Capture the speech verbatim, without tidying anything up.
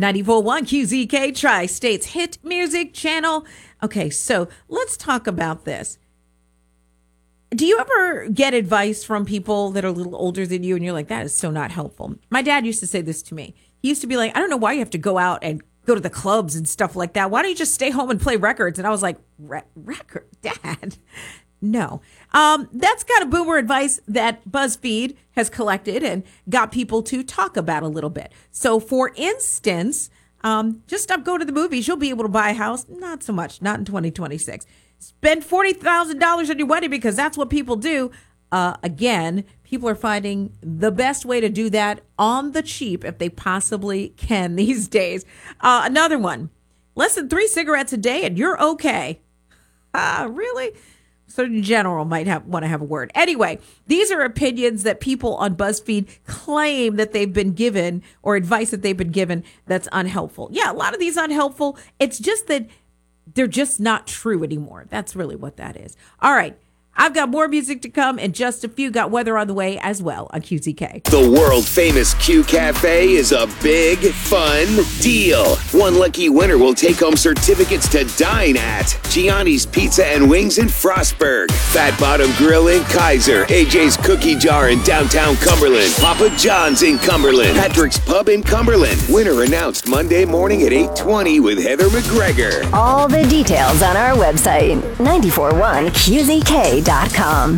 ninety-four point one Q Z K, Tri-State's hit music channel. Okay, so let's talk about this. Do you ever get advice from people that are a little older than you and you're like, that is so not helpful? My dad used to say this to me. He used to be like, I don't know why you have to go out and go to the clubs and stuff like that. Why don't you just stay home and play records? And I was like, Re- record, Dad? No. Um, that's kind of boomer advice that BuzzFeed has collected and got people to talk about a little bit. So, for instance, um, just stop going to the movies. You'll be able to buy a house. Not so much. Not in twenty twenty-six. Spend forty thousand dollars on your wedding because that's what people do. Uh, again, people are finding the best way to do that on the cheap if they possibly can these days. Uh, another one. Less than three cigarettes a day and you're okay. Ah, uh, really? Surgeon General might have want to have a word. Anyway, these are opinions that people on BuzzFeed claim that they've been given or advice that they've been given that's unhelpful. Yeah, a lot of these unhelpful. It's just that they're just not true anymore. That's really what that is. All right. I've got more music to come in just a few. Got weather on the way as well on Q Z K. The world-famous Q Cafe is a big, fun deal. One lucky winner will take home certificates to dine at Gianni's Pizza and Wings in Frostburg, Fat Bottom Grill in Kaiser, A J's Cookie Jar in downtown Cumberland, Papa John's in Cumberland, Patrick's Pub in Cumberland. Winner announced Monday morning at eight twenty with Heather McGregor. All the details on our website, nine four one Q Z K dot com.